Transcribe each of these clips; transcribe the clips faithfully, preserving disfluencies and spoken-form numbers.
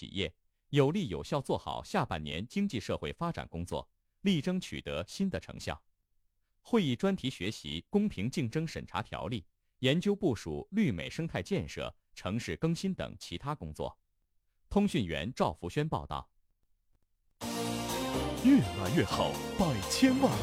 企业，有力有效做好下半年经济社会发展工作，力争取得新的成效。会议专题学习《公平竞争审查条例》，研究部署绿美生态建设、城市更新等其他工作。通讯员赵福轩报道。 越来越好，百千万。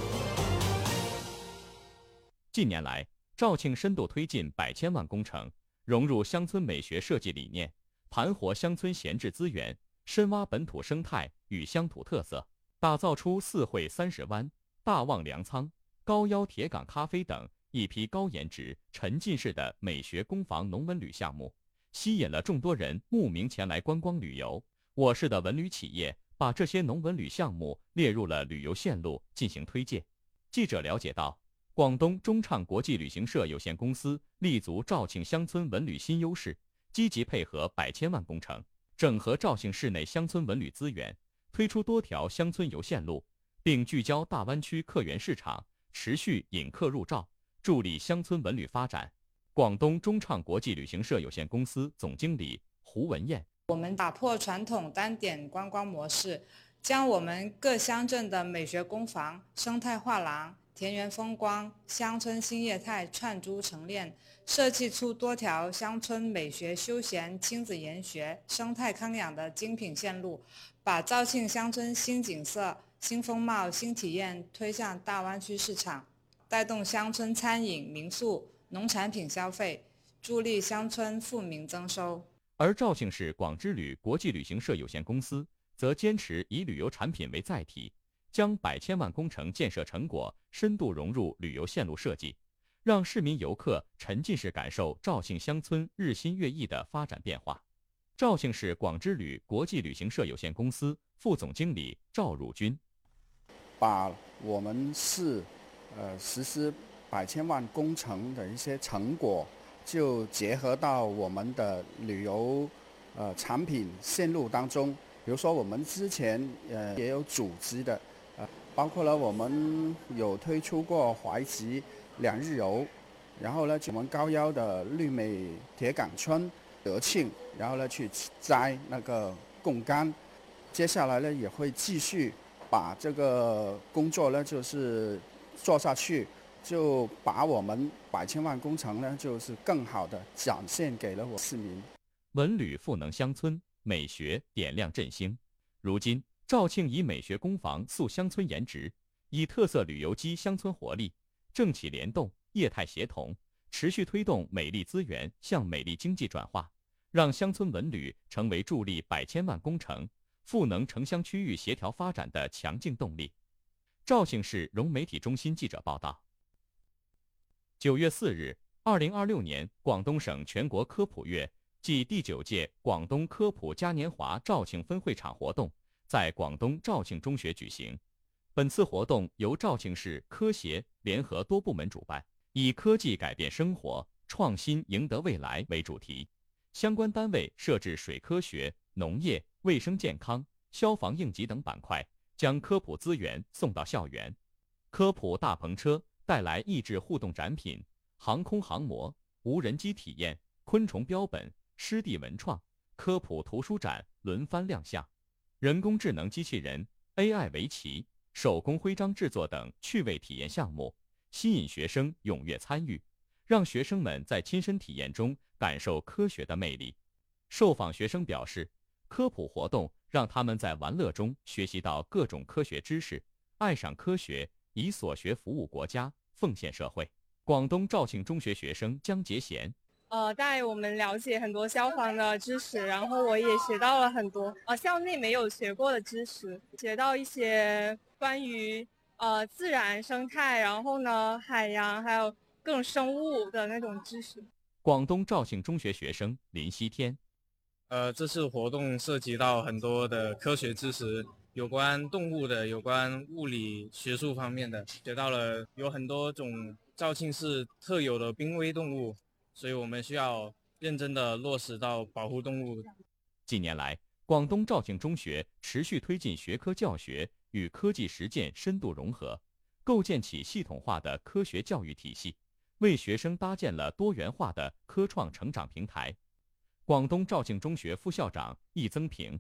近年来，肇庆深度推进百千万工程，融入乡村美学设计理念，盘活乡村闲置资源，深挖本土生态与乡土特色，打造出四惠三十湾、大旺粮仓、高腰铁岗咖啡等一批高颜值、沉浸式的美学工坊农文旅项目，吸引了众多人慕名前来观光旅游。我市的文旅企业把这些农文旅项目列入了旅游线路进行推介。记者了解到，广东中畅国际旅行社有限公司立足肇庆乡村文旅新优势，积极配合百千万工程，整合肇庆市内乡村文旅资源，推出多条乡村游线路，并聚焦大湾区客源市场，持续引客入肇，助力乡村文旅发展。广东中畅国际旅行社有限公司总经理胡文燕： 我们打破传统单点观光模式，将我们各乡镇的美学工坊、生态画廊、田园风光、乡村新业态串珠成链，设计出多条乡村美学休闲、亲子研学、生态康养的精品线路，把肇庆乡村新景色、新风貌、新体验推向大湾区市场，带动乡村餐饮、民宿、农产品消费，助力乡村富民增收。 而肇庆市广之旅国际旅行社有限公司则坚持以旅游产品为载体，将百千万工程建设成果深度融入旅游线路设计，让市民游客沉浸式感受肇庆乡村日新月异的发展变化。肇庆市广之旅国际旅行社有限公司副总经理赵汝军： 把我们市呃实施百千万工程的一些成果，就结合到我们的旅游呃产品线路当中。比如说我们之前呃也有组织的呃，包括了我们有推出过怀集两日游，然后呢我们高腰的绿美铁岗村、德庆，然后呢去摘那个贡柑。接下来呢也会继续把这个工作呢就是做下去，就把我们百千万工程呢就是更好的展现给了我市民。 文旅赋能乡村，美学点亮振兴。如今，肇庆以美学工坊塑乡村颜值，以特色旅游激乡村活力，政企联动，业态协同，持续推动美丽资源向美丽经济转化，让乡村文旅成为助力百千万工程、赋能城乡区域协调发展的强劲动力。肇庆市融媒体中心记者报道。九月四日，二零二六年广东省全国科普月暨第九届广东科普嘉年华肇庆分会场活动在广东肇庆中学举行。本次活动由肇庆市科协联合多部门主办，以科技改变生活，创新赢得未来为主题。相关单位设置水科学、农业、卫生健康、消防应急等板块，将科普资源送到校园。科普大篷车带来益智互动展品、航空航模、无人机体验、昆虫标本、湿地文创、科普图书展轮番亮相，人工智能机器人、A I 围棋、手工徽章制作等趣味体验项目，吸引学生踊跃参与，让学生们在亲身体验中感受科学的魅力。受访学生表示，科普活动让他们在玩乐中学习到各种科学知识，爱上科学，以所学服务国家，奉献社会。广东肇庆中学学生江杰贤： 呃，带我们了解很多消防的知识，然后我也学到了很多呃校内没有学过的知识，学到一些关于呃自然生态，然后呢海洋还有各种生物的那种知识。 广东肇庆中学学生林希天： 呃，这次活动涉及到很多的科学知识，有关动物的，有关物理学术方面的，学到了有很多种肇庆市特有的濒危动物，所以我们需要认真的落实到保护动物。 近年来，广东肇庆中学持续推进学科教学与科技实践深度融合，构建起系统化的科学教育体系，为学生搭建了多元化的科创成长平台。广东肇庆中学副校长易增平：